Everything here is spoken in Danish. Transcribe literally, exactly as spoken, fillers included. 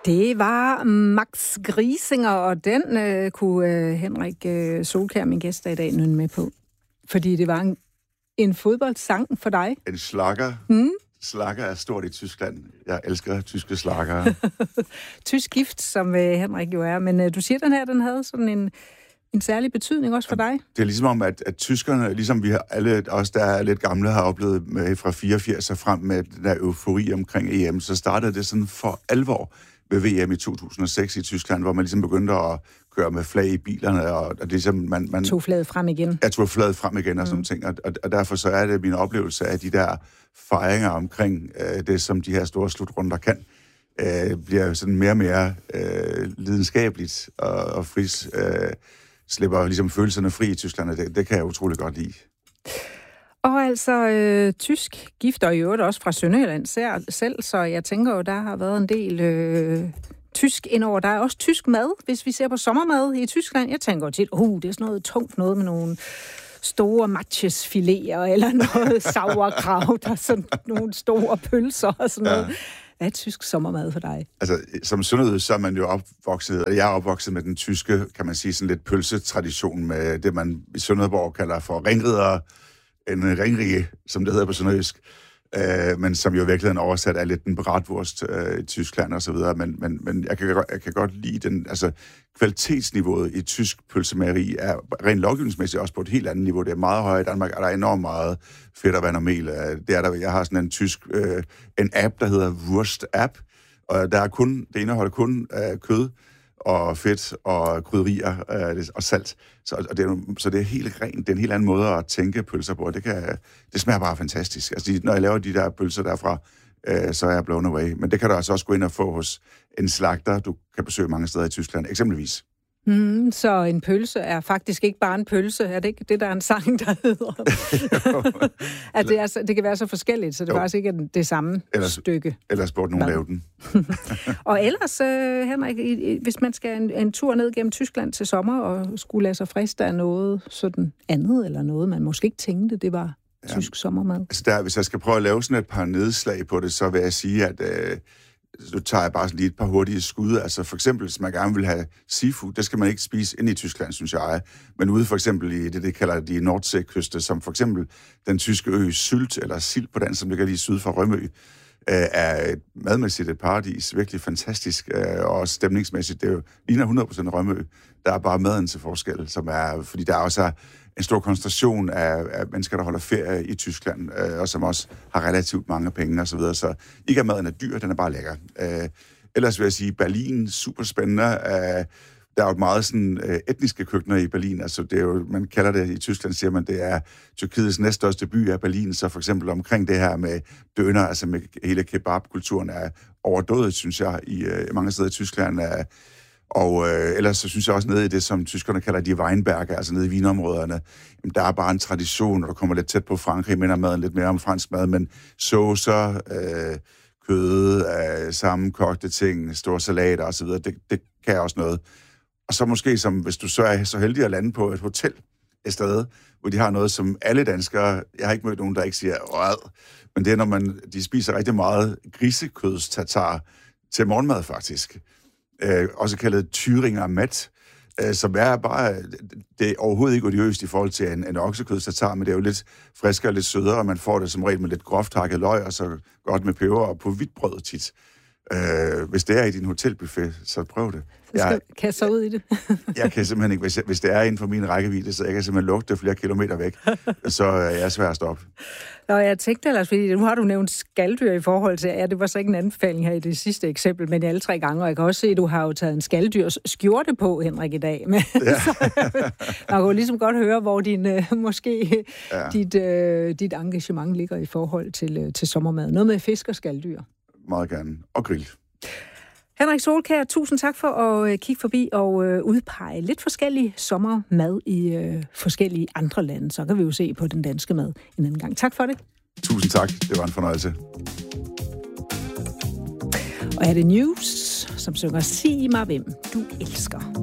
Det var Max Griesinger, og den øh, kunne øh, Henrik øh, Solkjær, min gæst i dag, nynne med på. Fordi det var en, en fodboldsang for dig. En slager. Mm? Slager er stort i Tyskland. Jeg elsker tyske slagere. Tysk gift, som øh, Henrik jo er. Men øh, du siger, den her, den havde sådan en, en særlig betydning også for dig. Det er ligesom om, at, at tyskerne, ligesom vi har alle, os der er lidt gamle, har oplevet med, fra fireogfirs og frem med den der eufori omkring E M, så startede det sådan for alvor ved V M i to tusind og seks i Tyskland, hvor man ligesom begyndte at køre med flag i bilerne, og, og det ligesom man... man tog flaget frem igen. Jeg tog flaget frem igen og sådan mm. ting, og, og, og derfor så er det min oplevelse af de der fejringer omkring øh, det, som de her store slutrunder kan, øh, bliver sådan mere og mere øh, lidenskabeligt og, og fris, øh, slipper ligesom følelserne fri i Tyskland, og det, det kan jeg utrolig godt lide. Og altså øh, tysk gift, og i øvrigt også fra Sønderjylland selv, så jeg tænker jo, der har været en del øh, tysk indover. Der er også tysk mad, hvis vi ser på sommermad i Tyskland. Jeg tænker jo tit, uh, det er sådan noget tungt noget med nogle store matchesfiléer, eller noget sauerkraut, og sådan nogle store pølser og sådan noget. Ja. Hvad er tysk sommermad for dig? Altså, som sønderjyde, så er man jo opvokset, og jeg er opvokset med den tyske, kan man sige, sådan lidt pølsetradition med det, man i Sønderborg kalder for ringridere, en ringrige, som det hedder på sønderjysk, øh, men som jo i virkeligheden oversat er lidt en bratwurst øh, i Tyskland og så videre, men, men, men jeg, kan, jeg kan godt lide den, altså kvalitetsniveauet i tysk pølsemageri er rent lovgivningsmæssigt også på et helt andet niveau. Det er meget højere i Danmark, er der enormt meget fedt og vand og mel. Det er der, jeg har sådan en tysk, øh, en app, der hedder Wurst App, og der er kun, det indeholder kun øh, kød, og fedt, og krydderier, øh, og salt. Så, og det er, så det er helt rent. Det er en helt anden måde at tænke pølser på. Det, kan, det smager bare fantastisk. Altså, de, når jeg laver de der pølser derfra, øh, så er jeg blown away. Men det kan du altså også gå ind og få hos en slagter, du kan besøge mange steder i Tyskland, eksempelvis. Mm, så en pølse er faktisk ikke bare en pølse. Er det ikke det, der er en sang, der hedder? At det, er så, det kan være så forskelligt, så det jo. Faktisk ikke er det samme ellers, stykke. Ellers burde nogen lave den. Og ellers, uh, Henrik, hvis man skal en, en tur ned gennem Tyskland til sommer, og skulle lade sig friste af noget sådan andet, eller noget, man måske ikke tænkte, det var ja. Tysk sommermad. Altså der, hvis jeg skal prøve at lave sådan et par nedslag på det, så vil jeg sige, at... Øh, så tager jeg bare lige et par hurtige skud. Altså for eksempel, hvis man gerne vil have seafood, det skal man ikke spise inde i Tyskland, synes jeg. Men ude for eksempel i det, det kalder de Nordseekyste, som for eksempel den tyske ø Sylt, eller Sild på den, som ligger lige syd for Rømø, er et madmæssigt et paradis. Virkelig fantastisk, og også stemningsmæssigt. Det er jo ligner hundrede procent Rømø. Der er bare maden til forskel, som er, fordi der også er en stor koncentration af, af mennesker, der holder ferie i Tyskland, øh, og som også har relativt mange penge og så videre. Så ikke at maden er dyr, den er bare lækker. Øh, ellers vil jeg sige, Berlin, super spændende. Øh, der er jo meget sådan øh, etniske køkkener i Berlin. Altså det er jo, man kalder det i Tyskland, siger man, det er Tyrkiets næststørste by af Berlin. Så for eksempel omkring det her med døner, altså med hele kebabkulturen er overdået, synes jeg, i øh, mange steder i Tyskland er. Og øh, ellers så synes jeg også nede i det, som tyskerne kalder de Weinberge, altså nede i vinområderne, jamen, der er bare en tradition, og der kommer lidt tæt på Frankrig, minder maden lidt mere om fransk mad, men saucer, øh, kød, øh, sammenkogte ting, store salater osv., det, det kan også noget. Og så måske, som hvis du så er så heldig at lande på et hotel et sted, hvor de har noget, som alle danskere, jeg har ikke mødt nogen, der ikke siger, råd, men det er, når man, de spiser rigtig meget grisekødstatar til morgenmad faktisk. Øh, også kaldet Thüringer Mat, øh, som er bare, det er overhovedet ikke odiøst i forhold til en, en oksekødstatar, men det er jo lidt friskere og lidt sødere, og man får det som regel med lidt groft hakket løg, og så godt med peber og på hvidt brød tit. Øh, hvis det er i din hotelbuffet, så prøv det. Så skal jeg kaste sig ud i det. Jeg kan simpelthen ikke, hvis, jeg, hvis det er inden for min rækkevidde, så jeg kan simpelthen lugte flere kilometer væk, så er jeg svær at stoppe. Nå, jeg tænkte ellers, fordi nu har du nævnt skalddyr i forhold til, ja, det var så ikke en anbefaling her i det sidste eksempel, men alle tre gange, og jeg kan også se, at du har jo taget en skalddyrs skjorte på, Henrik, i dag. Men, ja. Så, man kan ligesom godt høre, hvor din, øh, måske ja. dit, øh, dit engagement ligger i forhold til, øh, til sommermad. Noget med fisk og skalddyr. Meget gerne. Og grill. Henrik Solkjær, tusind tak for at øh, kigge forbi og øh, udpege lidt forskellig sommermad i øh, forskellige andre lande. Så kan vi jo se på den danske mad en anden gang. Tak for det. Tusind tak. Det var en fornøjelse. Og er det News, som synger Sig mig, hvem du elsker.